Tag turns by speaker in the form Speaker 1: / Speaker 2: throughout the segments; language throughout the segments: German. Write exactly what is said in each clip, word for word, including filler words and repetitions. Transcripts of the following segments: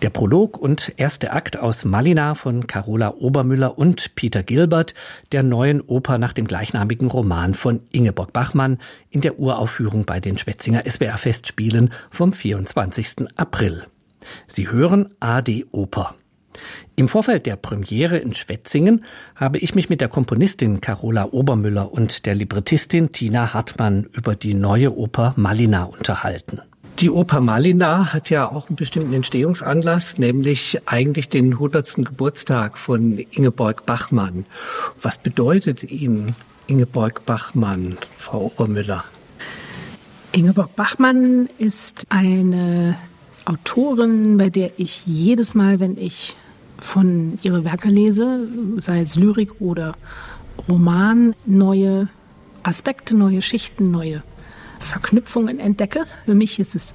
Speaker 1: Der Prolog und erste Akt aus Malina von Carola Obermüller und Peter Gilbert, der neuen Oper nach dem gleichnamigen Roman von Ingeborg Bachmann in der Uraufführung bei den Schwetzinger S W R-Festspielen vom vierundzwanzigsten April. Sie hören A D Oper. Im Vorfeld der Premiere in Schwetzingen habe ich mich mit der Komponistin Carola Obermüller und der Librettistin Tina Hartmann über die neue Oper Malina unterhalten. Die Oper Malina hat ja auch einen bestimmten Entstehungsanlass, nämlich eigentlich den hundertsten Geburtstag von Ingeborg Bachmann. Was bedeutet Ihnen Ingeborg Bachmann, Frau Obermüller?
Speaker 2: Ingeborg Bachmann ist eine Autorin, bei der ich jedes Mal, wenn ich von ihre Werke lese, sei es Lyrik oder Roman, neue Aspekte, neue Schichten, neue Verknüpfungen entdecke. Für mich ist es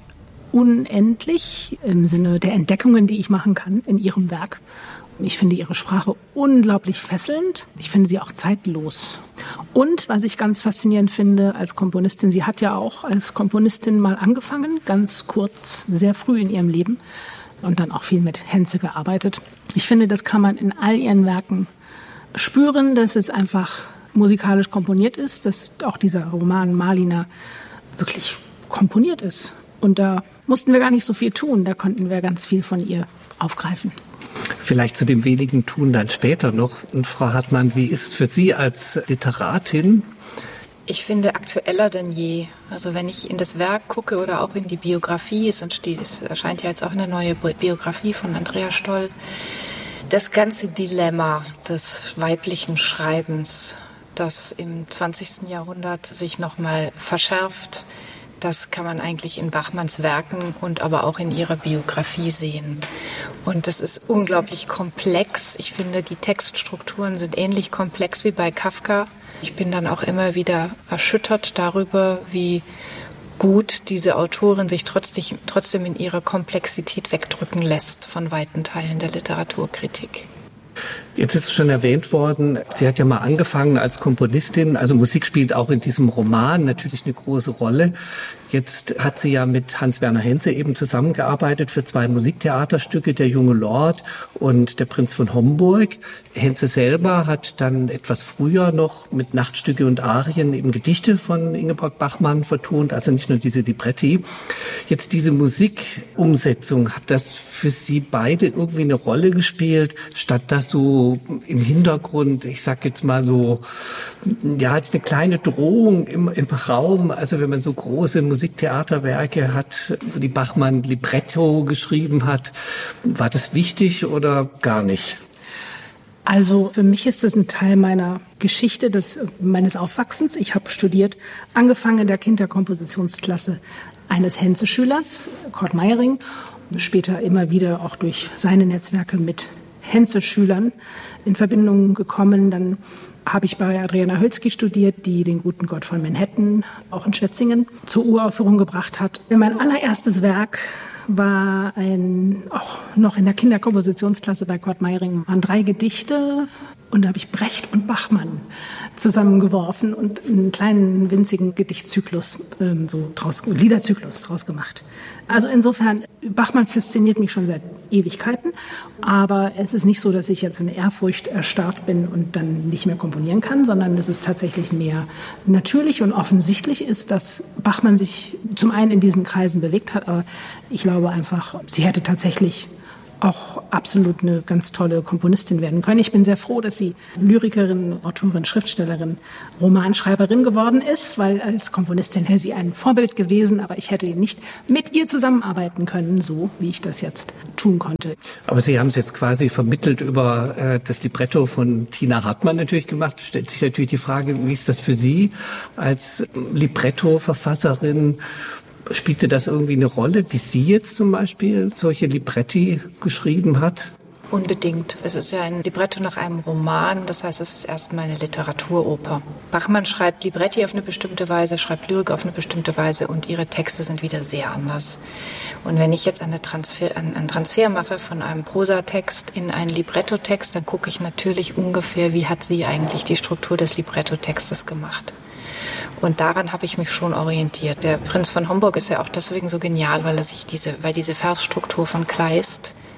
Speaker 2: unendlich im Sinne der Entdeckungen, die ich machen kann in ihrem Werk. Ich finde ihre Sprache unglaublich fesselnd. Ich finde sie auch zeitlos. Und was ich ganz faszinierend finde als Komponistin, sie hat ja auch als Komponistin mal angefangen, ganz kurz, sehr früh in ihrem Leben und dann auch viel mit Henze gearbeitet. Ich finde, das kann man in all ihren Werken spüren, dass es einfach musikalisch komponiert ist, dass auch dieser Roman Malina wirklich komponiert ist. Und da mussten wir gar nicht so viel tun, da konnten wir ganz viel von ihr aufgreifen.
Speaker 1: Vielleicht zu dem wenigen Tun dann später noch. Und Frau Hartmann, wie ist es für Sie als Literatin?
Speaker 3: Ich finde aktueller denn je. Also wenn ich in das Werk gucke oder auch in die Biografie, es, entsteht, es erscheint ja jetzt auch eine neue Biografie von Andrea Stoll, das ganze Dilemma des weiblichen Schreibens, das im zwanzigsten Jahrhundert sich nochmal verschärft, das kann man eigentlich in Bachmanns Werken und aber auch in ihrer Biografie sehen. Und das ist unglaublich komplex. Ich finde, die Textstrukturen sind ähnlich komplex wie bei Kafka. Ich bin dann auch immer wieder erschüttert darüber, wie gut diese Autorin sich trotzdem, trotzdem in ihrer Komplexität wegdrücken lässt von weiten Teilen der Literaturkritik.
Speaker 1: Jetzt ist es schon erwähnt worden, sie hat ja mal angefangen als Komponistin, also Musik spielt auch in diesem Roman natürlich eine große Rolle. Jetzt hat sie ja mit Hans-Werner Henze eben zusammengearbeitet für zwei Musiktheaterstücke, Der junge Lord und Der Prinz von Homburg. Henze selber hat dann etwas früher noch mit Nachtstücke und Arien eben Gedichte von Ingeborg Bachmann vertont, also nicht nur diese Libretti. Jetzt diese Musikumsetzung, hat das für Sie beide irgendwie eine Rolle gespielt, statt dass so im Hintergrund, ich sag jetzt mal so, ja, jetzt eine kleine Drohung im, im Raum, also wenn man so große Musiktheaterwerke hat, wo die Bachmann Libretto geschrieben hat, war das wichtig oder gar nicht?
Speaker 2: Also für mich ist das ein Teil meiner Geschichte, des, meines Aufwachsens. Ich habe studiert, angefangen in der Kinderkompositionsklasse eines Henze-Schülers, Kurt Meiring, später immer wieder auch durch seine Netzwerke mit Henze-Schülern in Verbindung gekommen. Dann habe ich bei Adriana Hölzky studiert, die den guten Gott von Manhattan auch in Schwetzingen zur Uraufführung gebracht hat. Mein allererstes Werk war ein, auch noch in der Kinderkompositionsklasse bei Kurt Meiring, waren drei Gedichte und da habe ich Brecht und Bachmann zusammengeworfen und einen kleinen winzigen Gedichtzyklus, ähm, so draus, Liederzyklus draus gemacht. Also insofern, Bachmann fasziniert mich schon seit Ewigkeiten, aber es ist nicht so, dass ich jetzt in Ehrfurcht erstarrt bin und dann nicht mehr komponieren kann, sondern es ist tatsächlich mehr natürlich und offensichtlich ist, dass Bachmann sich zum einen in diesen Kreisen bewegt hat, aber ich glaube einfach, sie hätte tatsächlich auch absolut eine ganz tolle Komponistin werden können. Ich bin sehr froh, dass sie Lyrikerin, Autorin, Schriftstellerin, Romanschreiberin geworden ist, weil als Komponistin wäre sie ein Vorbild gewesen, aber ich hätte nicht mit ihr zusammenarbeiten können, so wie ich das jetzt tun konnte.
Speaker 1: Aber Sie haben es jetzt quasi vermittelt über äh, das Libretto von Tina Hartmann natürlich gemacht. Stellt sich natürlich die Frage, wie ist das für Sie als Libretto-Verfasserin? Spielte das irgendwie eine Rolle, wie sie jetzt zum Beispiel solche Libretti geschrieben hat?
Speaker 3: Unbedingt. Es ist ja ein Libretto nach einem Roman, das heißt, es ist erstmal eine Literaturoper. Bachmann schreibt Libretti auf eine bestimmte Weise, schreibt Lyrik auf eine bestimmte Weise und ihre Texte sind wieder sehr anders. Und wenn ich jetzt eine Transfer, einen Transfer mache von einem Prosatext in einen Librettotext, dann gucke ich natürlich ungefähr, wie hat sie eigentlich die Struktur des Librettotextes gemacht. Und daran habe ich mich schon orientiert. Der Prinz von Homburg ist ja auch deswegen so genial, weil er sich diese, weil diese Versstruktur von Kleist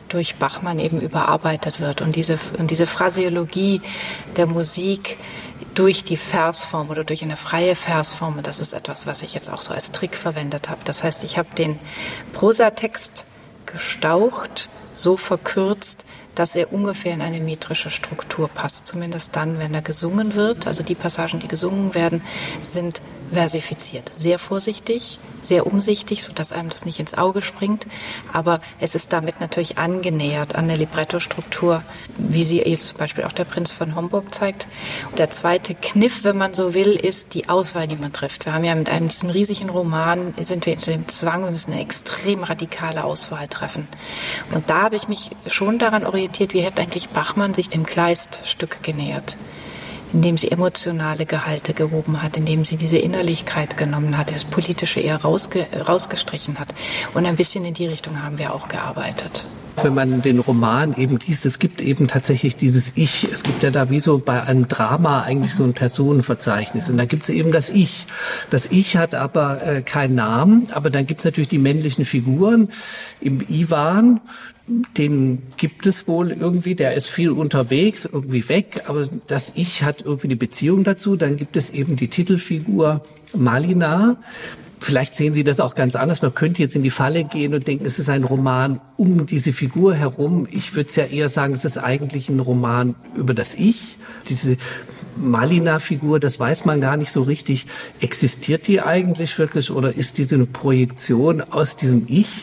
Speaker 3: durch Bachmann eben überarbeitet wird. Und diese, und diese Phraseologie der Musik durch die Versform oder durch eine freie Versform, das ist etwas, was ich jetzt auch so als Trick verwendet habe. Das heißt, ich habe den Prosatext gestaucht, so verkürzt, dass er ungefähr in eine metrische Struktur passt. Zumindest dann, wenn er gesungen wird. Also die Passagen, die gesungen werden, sind versifiziert. Sehr vorsichtig, sehr umsichtig, sodass einem das nicht ins Auge springt. Aber es ist damit natürlich angenähert an der Libretto-Struktur, wie sie jetzt zum Beispiel auch der Prinz von Homburg zeigt. Und der zweite Kniff, wenn man so will, ist die Auswahl, die man trifft. Wir haben ja mit einem diesem riesigen Roman, sind wir unter dem Zwang, wir müssen eine extrem radikale Auswahl treffen. Und da habe ich mich schon daran orientiert, wie hätte eigentlich Bachmann sich dem Kleist-Stück genähert, indem sie emotionale Gehalte gehoben hat, indem sie diese Innerlichkeit genommen hat, das Politische eher rausge- rausgestrichen hat. Und ein bisschen in die Richtung haben wir auch gearbeitet.
Speaker 1: Wenn man den Roman eben liest, es gibt eben tatsächlich dieses Ich. Es gibt ja da wie so bei einem Drama eigentlich so ein Personenverzeichnis. Und da gibt es eben das Ich. Das Ich hat aber äh, keinen Namen, aber dann gibt es natürlich die männlichen Figuren. Im Iwan, den gibt es wohl irgendwie, der ist viel unterwegs, irgendwie weg, aber das Ich hat irgendwie eine Beziehung dazu. Dann gibt es eben die Titelfigur Malina. Vielleicht sehen Sie das auch ganz anders. Man könnte jetzt in die Falle gehen und denken, es ist ein Roman um diese Figur herum. Ich würde es ja eher sagen, es ist eigentlich ein Roman über das Ich. Diese Malina-Figur, das weiß man gar nicht so richtig. Existiert die eigentlich wirklich oder ist diese eine Projektion aus diesem Ich?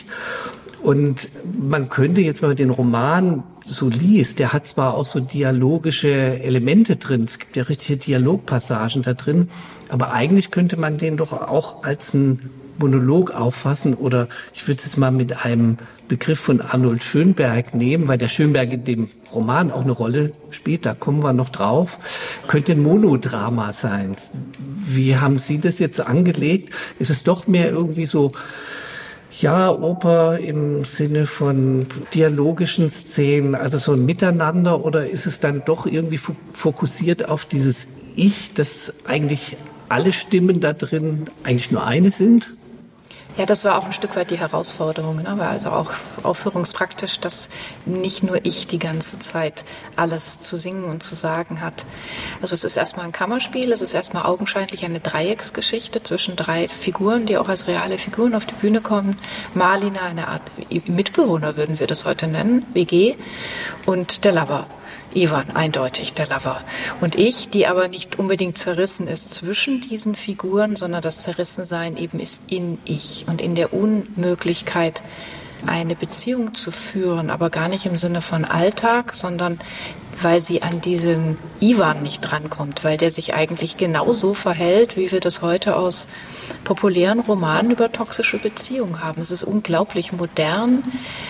Speaker 1: Und man könnte jetzt, wenn man den Roman so liest, der hat zwar auch so dialogische Elemente drin, es gibt ja richtige Dialogpassagen da drin, aber eigentlich könnte man den doch auch als einen Monolog auffassen oder ich würde es jetzt mal mit einem Begriff von Arnold Schönberg nehmen, weil der Schönberg in dem Roman auch eine Rolle spielt, da kommen wir noch drauf, könnte ein Monodrama sein. Wie haben Sie das jetzt angelegt? Ist es doch mehr irgendwie so, ja, Oper im Sinne von dialogischen Szenen, also so ein Miteinander, oder ist es dann doch irgendwie fokussiert auf dieses Ich, dass eigentlich alle Stimmen da drin eigentlich nur eine sind?
Speaker 3: Ja, das war auch ein Stück weit die Herausforderung, ne? Weil also auch aufführungspraktisch, dass nicht nur ich die ganze Zeit alles zu singen und zu sagen hat. Also es ist erstmal ein Kammerspiel, es ist erstmal augenscheinlich eine Dreiecksgeschichte zwischen drei Figuren, die auch als reale Figuren auf die Bühne kommen. Malina, eine Art Mitbewohner würden wir das heute nennen, W G, und der Lover. Iwan, eindeutig, der Lover. Und ich, die aber nicht unbedingt zerrissen ist zwischen diesen Figuren, sondern das Zerrissensein eben ist in ich und in der Unmöglichkeit, eine Beziehung zu führen, aber gar nicht im Sinne von Alltag, sondern weil sie an diesen Iwan nicht drankommt, weil der sich eigentlich genauso verhält, wie wir das heute aus populären Romanen über toxische Beziehungen haben. Es ist unglaublich modern.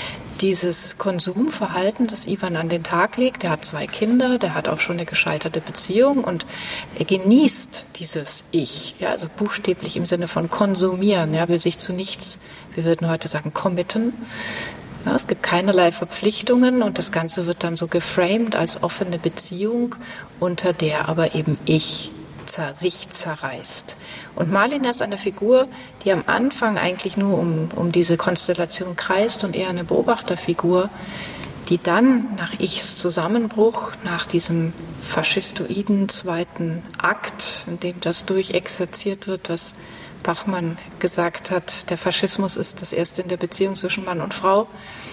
Speaker 3: Dieses Konsumverhalten, das Iwan an den Tag legt, der hat zwei Kinder, der hat auch schon eine gescheiterte Beziehung und er genießt dieses Ich, ja, also buchstäblich im Sinne von konsumieren, ja, will sich zu nichts, wir würden heute sagen, committen. Ja, es gibt keinerlei Verpflichtungen und das Ganze wird dann so geframed als offene Beziehung, unter der aber eben Ich sich zerreißt. Und Malina ist eine Figur, die am Anfang eigentlich nur um, um diese Konstellation kreist und eher eine Beobachterfigur, die dann nach Ichs Zusammenbruch, nach diesem faschistoiden zweiten Akt, in dem das durchexerziert wird, was Bachmann gesagt hat, der Faschismus ist das erste in der Beziehung zwischen Mann und Frau.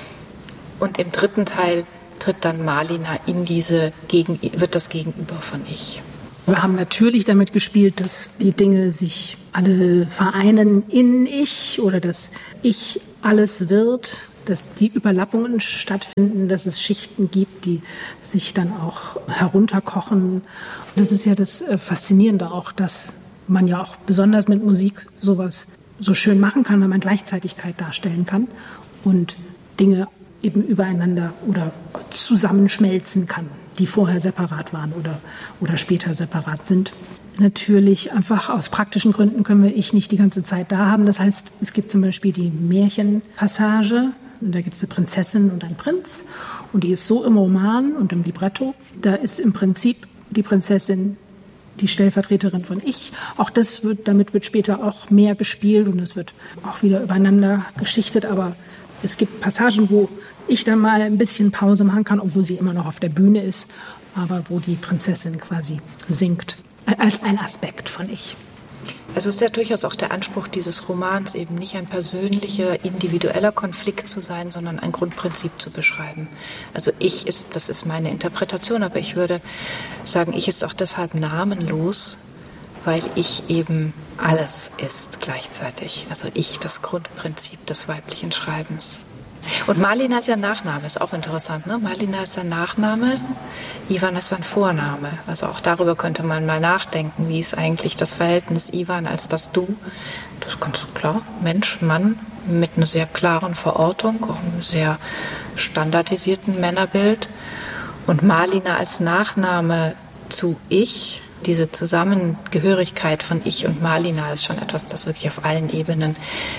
Speaker 3: Und im dritten Teil tritt dann Malina in diese, Gegen, wird das Gegenüber von Ich.
Speaker 2: Wir haben natürlich damit gespielt, dass die Dinge sich alle vereinen in Ich oder dass Ich alles wird, dass die Überlappungen stattfinden, dass es Schichten gibt, die sich dann auch herunterkochen. Das ist ja das Faszinierende auch, dass man ja auch besonders mit Musik sowas so schön machen kann, weil man Gleichzeitigkeit darstellen kann und Dinge eben übereinander oder zusammenschmelzen kann, die vorher separat waren oder, oder später separat sind. Natürlich einfach aus praktischen Gründen können wir Ich nicht die ganze Zeit da haben. Das heißt, es gibt zum Beispiel die Märchenpassage, und da gibt es eine Prinzessin und einen Prinz und die ist so im Roman und im Libretto. Da ist im Prinzip die Prinzessin die Stellvertreterin von Ich. Auch das wird, damit wird später auch mehr gespielt und es wird auch wieder übereinander geschichtet, aber Es gibt Passagen, wo ich dann mal ein bisschen Pause machen kann, obwohl sie immer noch auf der Bühne ist, aber wo die Prinzessin quasi singt, als ein Aspekt von Ich.
Speaker 3: Also es ist ja durchaus auch der Anspruch dieses Romans, eben nicht ein persönlicher, individueller Konflikt zu sein, sondern ein Grundprinzip zu beschreiben. Also Ich ist, das ist meine Interpretation, aber ich würde sagen, Ich ist auch deshalb namenlos, weil Ich eben alles ist gleichzeitig. Also Ich, das Grundprinzip des weiblichen Schreibens. Und Malina ist ja Nachname, ist auch interessant, ne? Malina ist ein Nachname, Ivan ist ein Vorname. Also auch darüber könnte man mal nachdenken, wie ist eigentlich das Verhältnis Ivan als das Du. Das ist ganz klar, Mensch, Mann, mit einer sehr klaren Verortung, auch einem sehr standardisierten Männerbild. Und Malina als Nachname zu Ich, diese Zusammengehörigkeit von Ich und Malina ist schon etwas, das wirklich auf allen Ebenen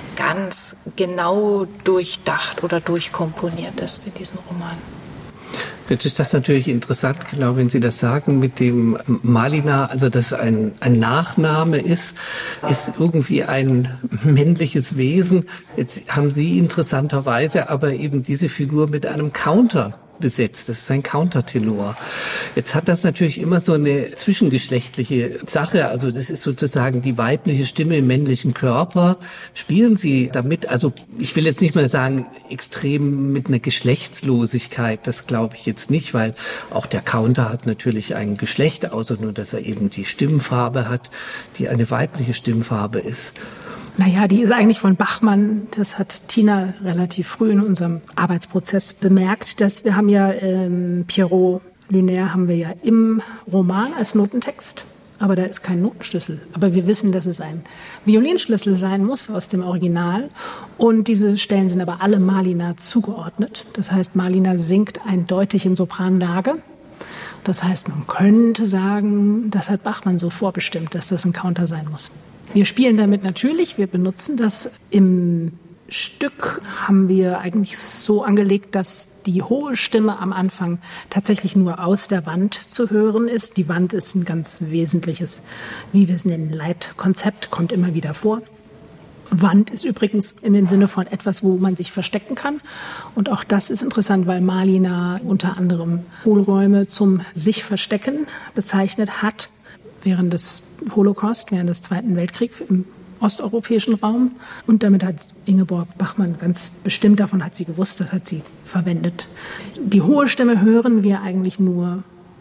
Speaker 3: ganz genau durchdacht oder durchkomponiert ist in diesem Roman.
Speaker 1: Jetzt ist das natürlich interessant, genau, wenn Sie das sagen, mit dem Malina, also dass ein, ein Nachname ist, ist irgendwie ein männliches Wesen. Jetzt haben Sie interessanterweise aber eben diese Figur mit einem Counter besetzt. Das ist ein Countertenor. Jetzt hat das natürlich immer so eine zwischengeschlechtliche Sache. Also das ist sozusagen die weibliche Stimme im männlichen Körper. Spielen Sie damit, also ich will jetzt nicht mal sagen, extrem mit einer Geschlechtslosigkeit. Das glaube ich jetzt nicht, weil auch der Counter hat natürlich ein Geschlecht, außer nur, dass er eben die Stimmfarbe hat, die eine weibliche Stimmfarbe ist.
Speaker 2: Naja, die ist eigentlich von Bachmann, das hat Tina relativ früh in unserem Arbeitsprozess bemerkt, dass wir haben ja ähm, Pierrot Lunaire haben wir ja im Roman als Notentext, aber da ist kein Notenschlüssel. Aber wir wissen, dass es ein Violinschlüssel sein muss aus dem Original und diese Stellen sind aber alle Malina zugeordnet. Das heißt, Malina singt eindeutig in Sopranlage. Das heißt, man könnte sagen, das hat Bachmann so vorbestimmt, dass das ein Counter sein muss. Wir spielen damit natürlich, wir benutzen das. Im Stück haben wir eigentlich so angelegt, dass die hohe Stimme am Anfang tatsächlich nur aus der Wand zu hören ist. Die Wand ist ein ganz wesentliches, wie wir es nennen, Leitkonzept, kommt immer wieder vor. Wand ist übrigens im Sinne von etwas, wo man sich verstecken kann. Und auch das ist interessant, weil Malina unter anderem Hohlräume zum sich verstecken bezeichnet hat. Während des Holocaust, während des Zweiten Weltkriegs im osteuropäischen Raum. Und damit hat Ingeborg Bachmann ganz bestimmt, davon hat sie gewusst, das hat sie verwendet. Die hohe Stimme hören wir eigentlich nur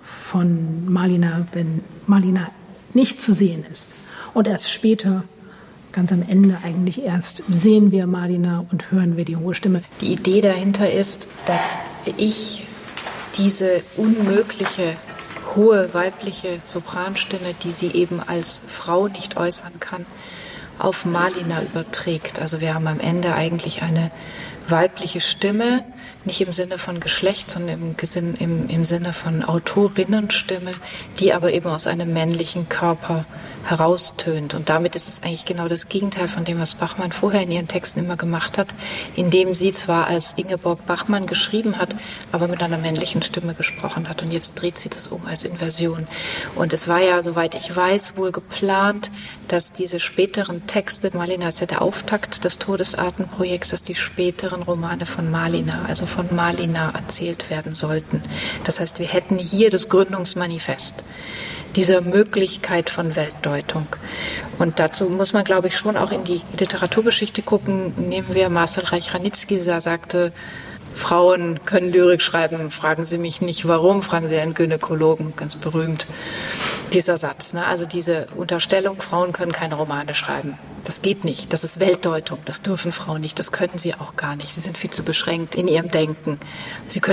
Speaker 2: von Malina, wenn Malina nicht zu sehen ist. Und erst später, ganz am Ende eigentlich erst, sehen wir Malina und hören wir die hohe Stimme.
Speaker 3: Die Idee dahinter ist, dass ich diese unmögliche hohe weibliche Sopranstimme, die sie eben als Frau nicht äußern kann, auf Malina überträgt. Also wir haben am Ende eigentlich eine weibliche Stimme, nicht im Sinne von Geschlecht, sondern im, im, im Sinne von Autorinnenstimme, die aber eben aus einem männlichen Körper heraustönt. Und damit ist es eigentlich genau das Gegenteil von dem, was Bachmann vorher in ihren Texten immer gemacht hat, indem sie zwar als Ingeborg Bachmann geschrieben hat, aber mit einer männlichen Stimme gesprochen hat. Und jetzt dreht sie das um als Inversion. Und es war ja, soweit ich weiß, wohl geplant, dass diese späteren Texte, Malina ist ja der Auftakt des Todesartenprojekts, dass die späteren Romane von Malina, also von Malina erzählt werden sollten. Das heißt, wir hätten hier das Gründungsmanifest dieser Möglichkeit von Weltdeutung. Und dazu muss man, glaube ich, schon auch in die Literaturgeschichte gucken. Nehmen wir Marcel Reich-Ranitzky, der sagte, Frauen können Lyrik schreiben, fragen Sie mich nicht warum, fragen Sie einen Gynäkologen, ganz berühmt, dieser Satz. Ne? Also diese Unterstellung, Frauen können keine Romane schreiben. Das geht nicht, das ist Weltdeutung, das dürfen Frauen nicht, das können sie auch gar nicht. Sie sind viel zu beschränkt in ihrem Denken. Sie können